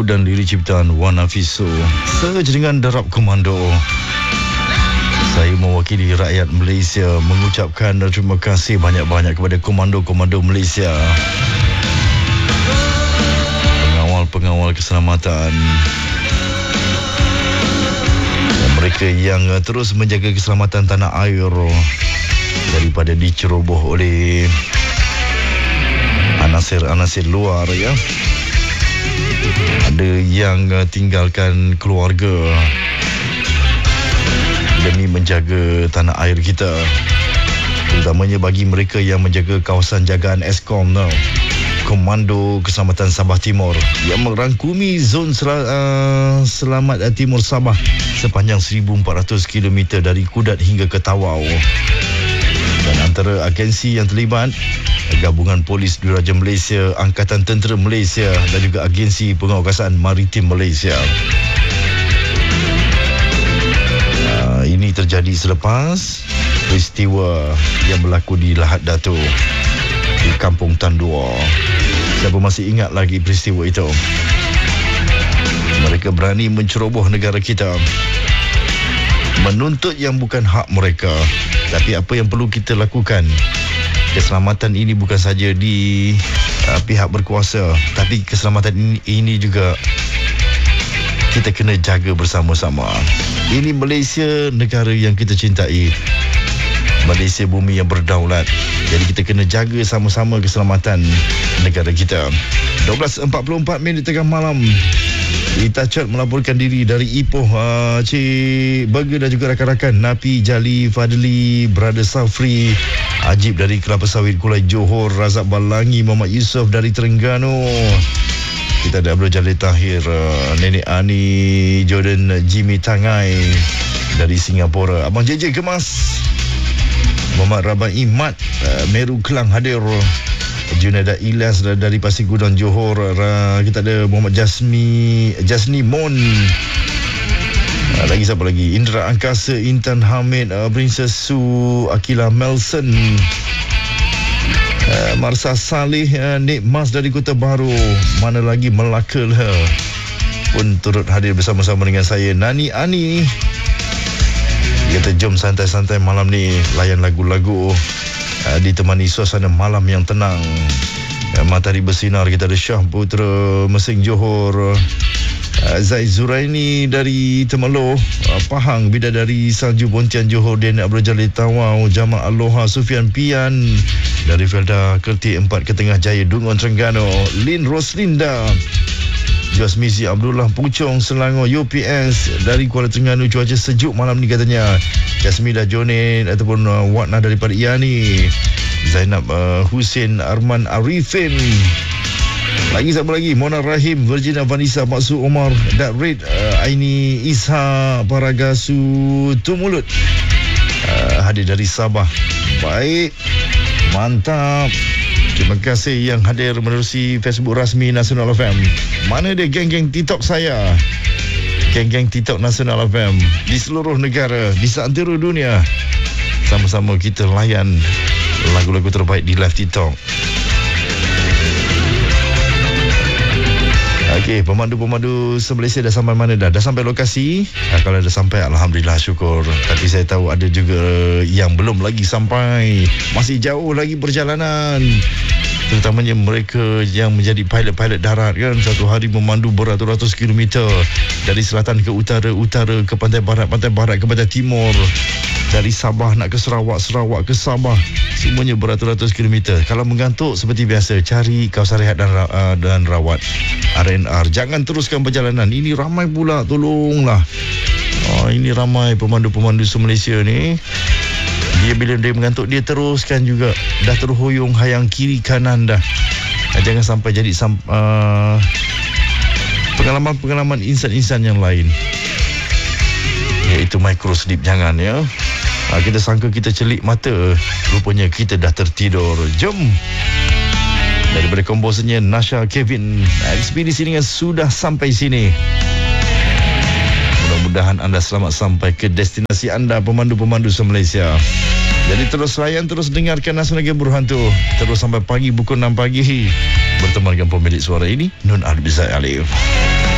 lagu dan lirik ciptaan Wan Afiso. Sejaringan Darab Komando. Saya mewakili rakyat Malaysia mengucapkan terima kasih banyak-banyak kepada komando-komando Malaysia, pengawal keselamatan, dan mereka yang terus menjaga keselamatan tanah air daripada diceroboh oleh anasir-anasir luar, ya. Ada yang tinggalkan keluarga demi menjaga tanah air kita, terutamanya bagi mereka yang menjaga kawasan jagaan Eskom, Komando Keselamatan Sabah Timur, yang merangkumi zon selamat Timur Sabah sepanjang 1,400 km dari Kudat hingga ke Tawau. Dan antara agensi yang terlibat, Gabungan Polis Diraja Malaysia, Angkatan Tentera Malaysia dan juga Agensi Pengawasan Maritim Malaysia. Ini terjadi selepas peristiwa yang berlaku di Lahad Datu, di Kampung Tandua. Siapa masih ingat lagi peristiwa itu? Mereka berani menceroboh negara kita, menuntut yang bukan hak mereka. Tapi apa yang perlu kita lakukan? Keselamatan ini bukan saja di pihak berkuasa, tapi keselamatan ini juga kita kena jaga bersama-sama. Ini Malaysia, negara yang kita cintai. Malaysia, bumi yang berdaulat. Jadi kita kena jaga sama-sama keselamatan negara kita. 12.44 tengah malam. Itacat melaporkan diri dari Ipoh, Cik Burger dan juga rakan-rakan. Napi, Jali, Fadli, Brother Safri, Ajib dari Kelapa Sawit, Kulai Johor, Razak Balangi, Muhammad Yusof dari Terengganu. Kita ada Abdul Jalil Tahir, Nenek Ani, Jordan Jimmy Tangai dari Singapura, Abang JJ Gemas, Muhammad Rabai Mat, Meru Kelang hadir, Junada Ilyas dari Pasir Gudang Johor. Kita ada Muhammad Jasni Mon. Lagi siapa lagi? Indra Angkasa, Intan Hamid, Princess Su, Akila Melson, Marsa Saleh, Nik Mas dari Kota Baru, mana lagi Melaka pun turut hadir bersama-sama dengan saya. Nani Ani kata jom santai-santai malam ni, layan lagu-lagu, ditemani suasana malam yang tenang. Matahari bersinar. Kita ada Syah Putra Mesing Johor, Zaid Zuraini dari Temerloh, Pahang, Bidadari Salju Pontian Johor, Dan Abdul Jalil Tawau, Jamal Aloha, Sufian Pian dari Felda Kerti 4 Ketengah Jaya, Dungon Terengganu, Lin Roslinda, Jasmisi Abdullah Puchong Selangor, UPS dari Kuala Terengganu. Cuaca sejuk malam ni katanya. Jasmida Jonet ataupun Watna daripada Iani, Zainab Hussein Arman Arifin. Lagi siapa lagi? Mona Rahim, Virginia Vanessa, Maksud Omar, Dat Red, Aini Isha, Paragasu Tumulut, hadir dari Sabah. Baik, mantap. Terima kasih yang hadir menerusi Facebook rasmi Nasional FM. Mana dia geng-geng TikTok saya? Geng-geng TikTok Nasional FM di seluruh negara, di seantero dunia. Sama-sama kita layan lagu-lagu terbaik di live TikTok. Okey, pemandu-pemandu se-Malaysia dah sampai mana dah? Dah sampai lokasi? Kalau dah sampai, alhamdulillah, syukur. Tapi saya tahu ada juga yang belum lagi sampai. Masih jauh lagi perjalanan. Terutamanya mereka yang menjadi pilot-pilot darat, kan. Satu hari memandu beratus-ratus kilometer dari selatan ke utara, utara ke pantai barat ke pantai timur. Dari Sabah nak ke Sarawak, Sarawak ke Sabah, semuanya beratus-ratus kilometer. Kalau mengantuk, seperti biasa, cari kawasan rehat dan rawat, RNR. Jangan teruskan perjalanan. Ini ramai pula, tolonglah. Ini ramai pemandu-pemandu se-Malaysia ni. Dia bila dia mengantuk, dia teruskan juga. Dah terhuyung hayang kiri kanan dah. Jangan sampai jadi pengalaman-pengalaman insan-insan yang lain, iaitu micro sleep. Jangan, ya. Kita sangka kita celik mata, rupanya kita dah tertidur. Jom. Daripada komposernya Nasha Kevin, ekspedisi dengan sudah sampai sini. Mudah-mudahan anda selamat sampai ke destinasi anda, pemandu-pemandu se-Malaysia. Jadi terus layan, terus dengarkan Nasional Game Berhantu. Terus sampai pagi, pukul 6 pagi. Bertemu dengan pemilik suara ini, Nun Arbizai Alif.